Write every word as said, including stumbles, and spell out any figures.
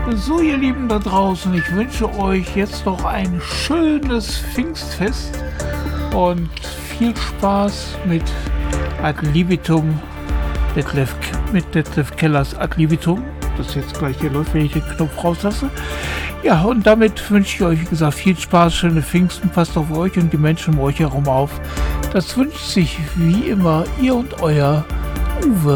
So, ihr Lieben da draußen, ich wünsche euch jetzt noch ein schönes Pfingstfest und viel Spaß mit Ad libitum, Detlef, mit Detlef Kellers Ad libitum, das jetzt gleich hier läuft, wenn ich den Knopf rauslasse. Ja, und damit wünsche ich euch, wie gesagt, viel Spaß, schöne Pfingsten, passt auf euch und die Menschen um euch herum auf. Das wünscht sich wie immer ihr und euer Uwe.